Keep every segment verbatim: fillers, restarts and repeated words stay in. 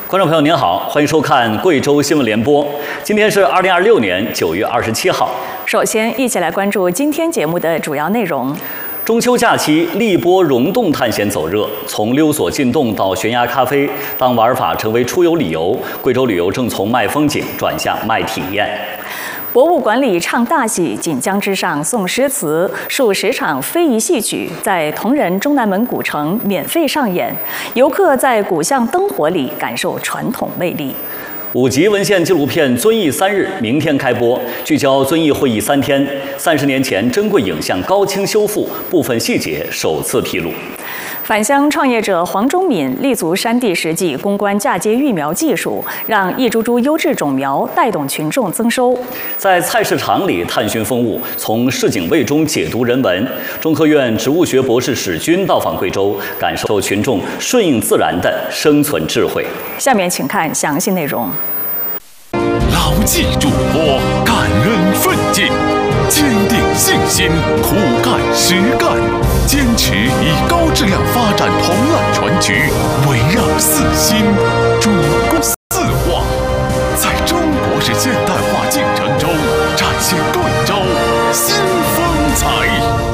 观众朋友您好，欢迎收看贵州新闻联播。今天是二零二六年九月二十七号。 首先，一起来关注今天节目的主要内容。 中秋假期，荔波溶洞探险走热，从溜索进洞到悬崖咖啡，当玩法成为出游旅游，贵州旅游正从卖风景转向卖体验。 博物馆里唱大戏，锦江之上诵诗词，数十场非遗戏曲在铜仁中南门古城免费上演，游客在古巷灯火里感受传统魅力。 五集文献纪录片《遵义三日》明天开播，聚焦遵义会议三天，三十年前珍贵影像高清修复，部分细节首次披露。 返乡创业者黄忠敏立足山地实际攻关嫁接育苗技术，让一株株优质种苗带动群众增收。 在菜市场里探寻风物，从市井味中解读人文。中科院植物学博士史军到访贵州，感受群众顺应自然的生存智慧。 下面请看详细内容。 牢记嘱托，感恩奋进，坚定信心，苦干实干。坚持以高质量发展同案全局，围绕四新，主攻四化，在中国式现代化进程中展现贵州新风采。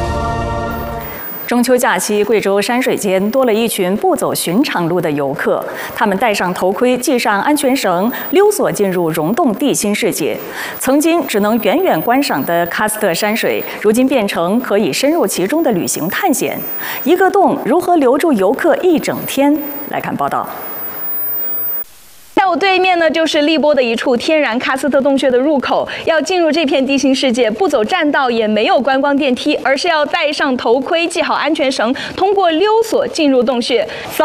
中秋假期，贵州山水间多了一群不走寻常路的游客。他们戴上头盔，系上安全绳，溜索进入溶洞地心世界。曾经只能远远观赏的喀斯特山水，如今变成可以深入其中的旅行探险。一个洞如何留住游客一整天？来看报道。 在我对面呢，就是荔波的一处天然喀斯特洞穴的入口。要进入这片地心世界，不走栈道，也没有观光电梯，而是要戴上头盔，系好安全绳，通过溜索进入洞穴。走。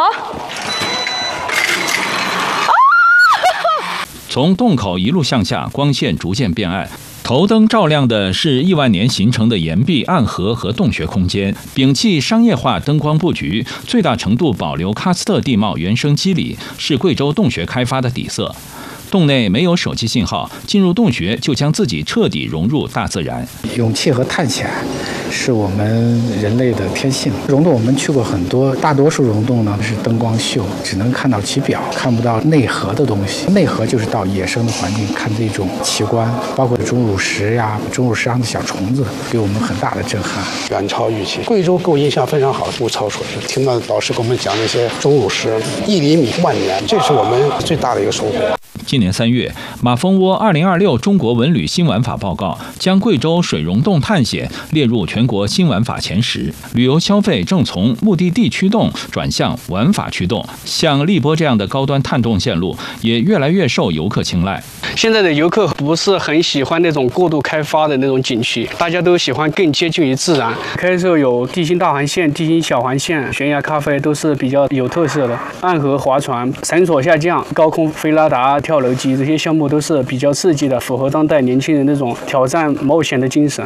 从洞口一路向下，光线逐渐变暗。头灯照亮的是亿万年形成的岩壁、暗河和洞穴空间，摒弃商业化灯光布局，最大程度保留喀斯特地貌原生肌理，是贵州洞穴开发的底色。洞内没有手机信号，进入洞穴就将自己彻底融入大自然。 勇气和探险是我们人类的天性。溶洞我们去过很多，大多数溶洞呢是灯光秀，只能看到其表，看不到内核的东西。内核就是到野生的环境看这种奇观，包括钟乳石呀、钟乳石上的小虫子，给我们很大的震撼， 远超预期。贵州给我印象非常好，物超所值。听到老师给我们讲那些钟乳石，一厘米万年，这是我们最大的一个收获。 今年三月，马蜂窝二零二六中国文旅新玩法报告将贵州水溶洞探险列入全国新玩法前十。旅游消费正从目的地驱动转向玩法驱动，像荔波这样的高端探洞线路也越来越受游客青睐。 现在的游客不是很喜欢那种过度开发的那种景区，大家都喜欢更接近于自然。开设有地心大环线、地心小环线、悬崖咖啡都是比较有特色的。暗河划船、绳索下降、高空飞拉达、跳楼机这些项目都是比较刺激的，符合当代年轻人那种挑战冒险的精神。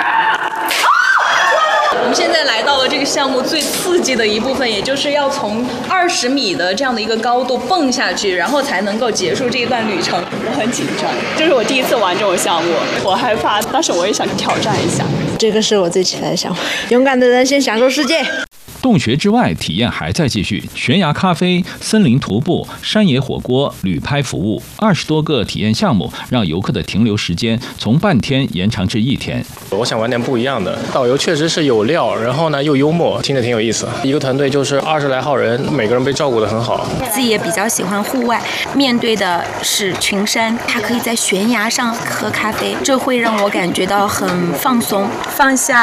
我们现在来到了这个项目最刺激的一部分，也就是要从二十米的这样的一个高度蹦下去，然后才能够结束这一段旅程。我很紧张，这是我第一次玩这种项目，我害怕，但是我也想挑战一下。 这个是我最期待的项目，勇敢的人先享受世界。 洞穴之外，体验还在继续。悬崖咖啡、森林徒步、山野火锅、旅拍服务，二十多个体验项目，让游客的停留时间从半天延长至一天。 我想玩点不一样的，导游确实是有料，然后呢又幽默，听着挺有意思。一个团队就是二十来号人，每个人被照顾得很好。 自己也比较喜欢户外，面对的是群山，它可以在悬崖上喝咖啡，这会让我感觉到很放松，放下